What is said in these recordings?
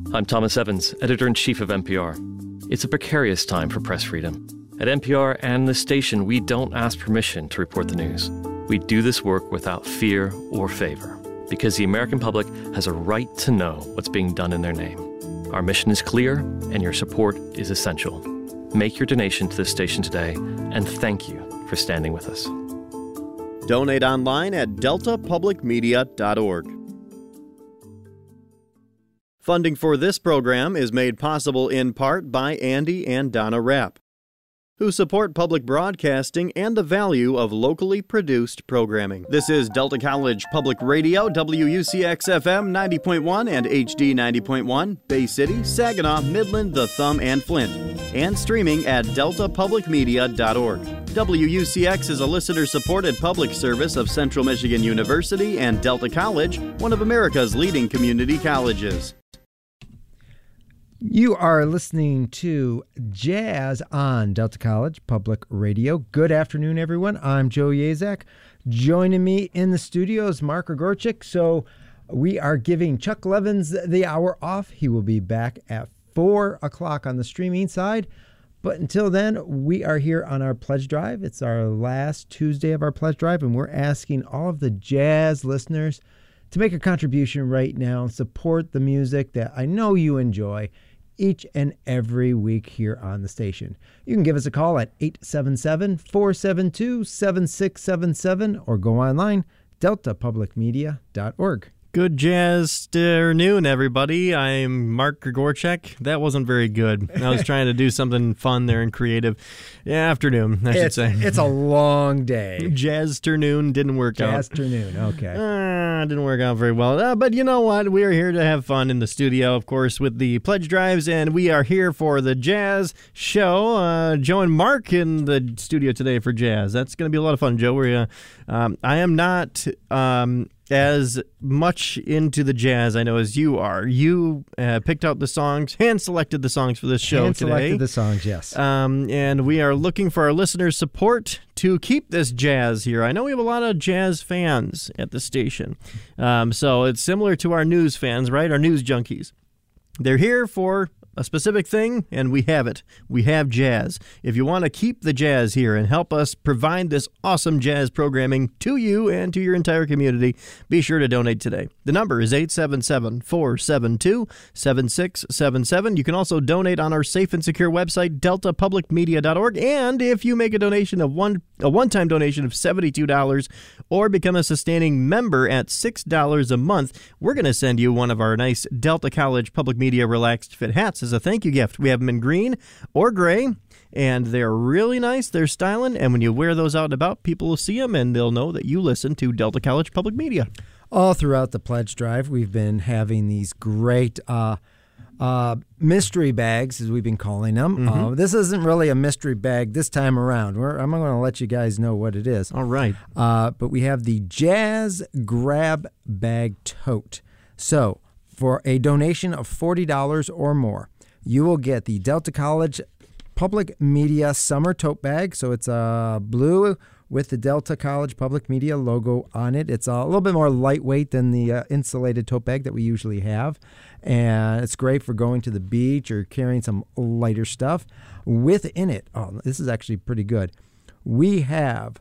I'm Thomas Evans, Editor-in-Chief of NPR. It's a precarious time for press freedom. At NPR and the station, we don't ask permission to report the news. We do this work without fear or favor, because the American public has a right to know what's being done in their name. Our mission is clear, and your support is essential. Make your donation to the station today, and thank you for standing with us. Donate online at deltapublicmedia.org. Funding for this program is made possible in part by Andy and Donna Rapp, who support public broadcasting and the value of locally produced programming. This is Delta College Public Radio, WUCX-FM 90.1 and HD 90.1, Bay City, Saginaw, Midland, The Thumb, and Flint, and streaming at deltapublicmedia.org. WUCX is a listener-supported public service of Central Michigan University and Delta College, one of America's leading community colleges. You are listening to Jazz on Delta College Public Radio. Good afternoon, everyone. I'm Joe Yazak. Joining me in the studio is Mark Grigorchik. So we are giving Chuck Levins the hour off. He will be back at 4 o'clock on the streaming side. But until then, we are here on our pledge drive. It's our last Tuesday of our pledge drive, and we're asking all of the jazz listeners to make a contribution right now and support the music that I know you enjoy each and every week here on the station. You can give us a call at 877-472-7677 or go online, deltapublicmedia.org. Good jazz afternoon, everybody. I'm Mark Grigorchik. That wasn't very good. I was trying to do something fun there and creative. Yeah, afternoon, I should say. It's a long day. Jazz afternoon didn't work out. Jazz afternoon, okay. Didn't work out very well. But you know what? We are here to have fun in the studio, of course, with the pledge drives, and we are here for the jazz show. Joe and Mark in the studio today for jazz. That's going to be a lot of fun, Joe. I am not as much into the jazz, I know, as you are. You picked out the songs, hand-selected the songs for this show today. Hand-selected the songs, yes. And we are looking for our listeners' support to keep this jazz here. I know we have a lot of jazz fans at the station. So it's similar to our news fans, right? Our news junkies. They're here for a specific thing, and we have it. We have jazz. If you want to keep the jazz here and help us provide this awesome jazz programming to you and to your entire community, be sure to donate today. The number is 877-472-7677. You can also donate on our safe and secure website, deltapublicmedia.org. And if you make a donation of a one-time donation of $72 or become a sustaining member at $6 a month, we're going to send you one of our nice Delta College Public Media Relaxed Fit hats as a thank you gift. We have them in green or gray, and they're really nice. They're styling, and when you wear those out and about, people will see them, and they'll know that you listen to Delta College Public Media. All throughout the pledge drive, we've been having these great mystery bags, as we've been calling them. Mm-hmm. This isn't really a mystery bag this time around. I'm going to let you guys know what it is. All right. But we have the Jazz Grab Bag Tote. So for a donation of $40 or more, you will get the Delta College Public Media Summer Tote Bag. So it's blue with the Delta College Public Media logo on it. It's a little bit more lightweight than the insulated tote bag that we usually have. And it's great for going to the beach or carrying some lighter stuff. Within it, this is actually pretty good. We have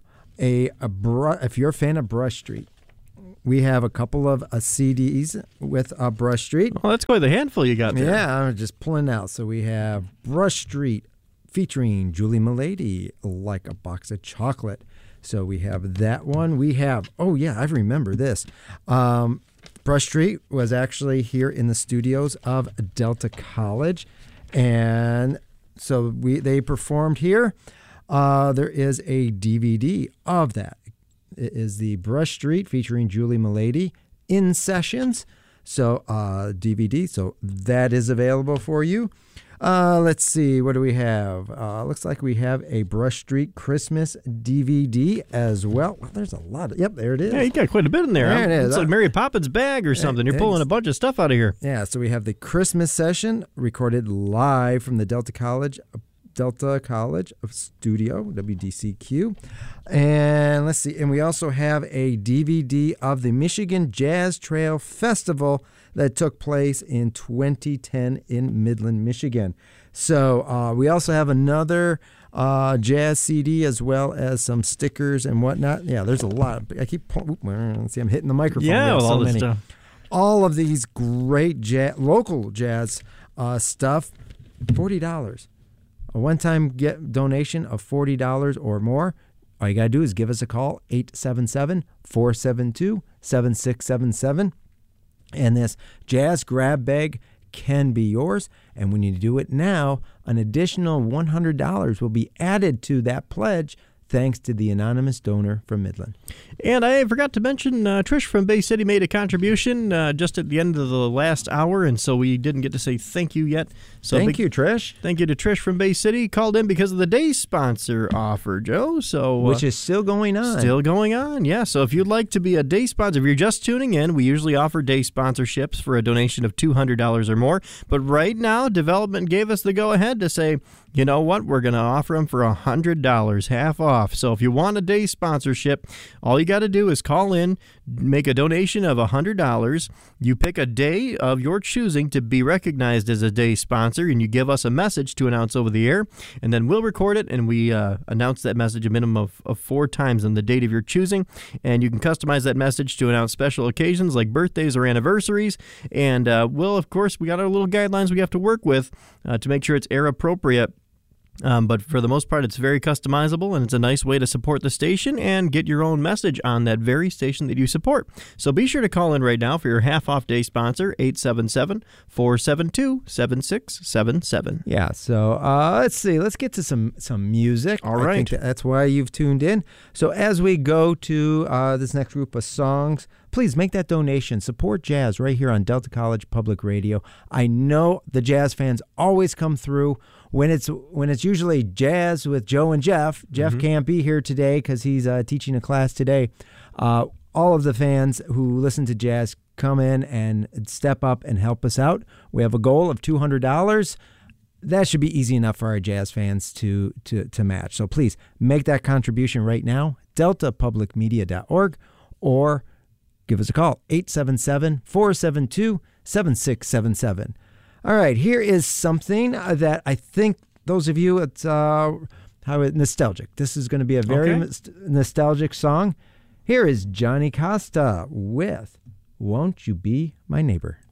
if you're a fan of Brush Street, we have a couple of CDs with Brush Street. Oh, that's quite the handful you got there. Yeah, I'm just pulling out. So we have Brush Street featuring Julie Milady, Like a Box of Chocolate. So we have that one. We have, I remember this. Brush Street was actually here in the studios of Delta College. And so they performed here. There is a DVD of that. It is the Brush Street featuring Julie Milady in sessions. So DVD. So that is available for you. Let's see. What do we have? Looks like we have a Brush Street Christmas DVD as well. Well, there's a lot. Yep, there it is. Yeah, you got quite a bit in there. There it is. It's like Mary Poppins' bag or something. You're pulling a bunch of stuff out of here. Yeah, so we have the Christmas session recorded live from the Delta College Studio, WDCQ. And let's see. And we also have a DVD of the Michigan Jazz Trail Festival that took place in 2010 in Midland, Michigan. So we also have another jazz CD as well as some stickers and whatnot. Yeah, there's a lot. I keep see, I'm hitting the microphone. Yeah, with so all this many. stuff. All of these great local jazz stuff, $40. A one-time donation of $40 or more. All you got to do is give us a call, 877-472-7677. And this jazz grab bag can be yours. And when you do it now, an additional $100 will be added to that pledge thanks to the anonymous donor from Midland. And I forgot to mention, Trish from Bay City made a contribution just at the end of the last hour, and so we didn't get to say thank you yet. So thank you, Trish. Thank you to Trish from Bay City. Called in because of the day sponsor offer, Joe. So which is still going on. Still going on, yeah. So if you'd like to be a day sponsor, if you're just tuning in, we usually offer day sponsorships for a donation of $200 or more. But right now, development gave us the go-ahead to say, you know what, we're going to offer them for $100, half off. So if you want a day sponsorship, all you got to do is call in, make a donation of $100. You pick a day of your choosing to be recognized as a day sponsor, and you give us a message to announce over the air, and then we'll record it, and we announce that message a minimum of 4 times on the date of your choosing. And you can customize that message to announce special occasions like birthdays or anniversaries. And we'll, of course, we got our little guidelines we have to work with to make sure it's air appropriate. But for the most part, it's very customizable, and it's a nice way to support the station and get your own message on that very station that you support. So be sure to call in right now for your half-off day sponsor, 877-472-7677. Yeah, so let's see. Let's get to some music. All right. I think that's why you've tuned in. So as we go to this next group of songs, please make that donation. Support jazz right here on Delta College Public Radio. I know the jazz fans always come through. When it's usually jazz with Joe and Jeff. Jeff can't be here today because he's teaching a class today. All of the fans who listen to jazz come in and step up and help us out. We have a goal of $200. That should be easy enough for our jazz fans to match. So please make that contribution right now, deltapublicmedia.org, or give us a call, 877-472-7677. All right, here is something that I think those of you it's nostalgic. This is going to be a very nostalgic song. Here is Johnny Costa with Won't You Be My Neighbor.